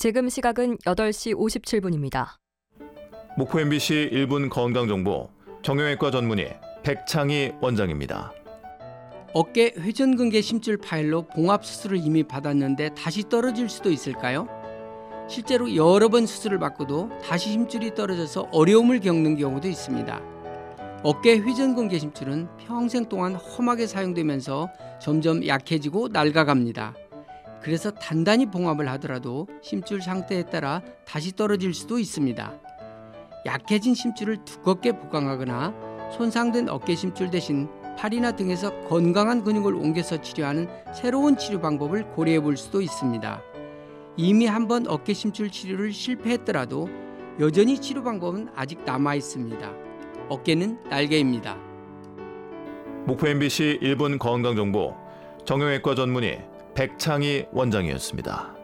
지금 시각은 8시 57분입니다. 목포 MBC 1분 건강정보 정형외과 전문의 백창희 원장입니다. 어깨 회전근개 심줄 파열로 봉합 수술을 이미 받았는데 다시 떨어질 수도 있을까요? 실제로 여러 번 수술을 받고도 다시 심줄이 떨어져서 어려움을 겪는 경우도 있습니다. 어깨 회전근개 심줄은 평생 동안 험하게 사용되면서 점점 약해지고 낡아갑니다. 그래서 단단히 봉합을 하더라도 심줄 상태에 따라 다시 떨어질 수도 있습니다. 약해진 심줄을 두껍게 보강하거나 손상된 어깨 심줄 대신 팔이나 등에서 건강한 근육을 옮겨서 치료하는 새로운 치료 방법을 고려해 볼 수도 있습니다. 이미 한번 어깨 심줄 치료를 실패했더라도 여전히 치료 방법은 아직 남아 있습니다. 어깨는 날개입니다. 목포 MBC 1분 건강정보 정형외과 전문의 백창희 원장이었습니다.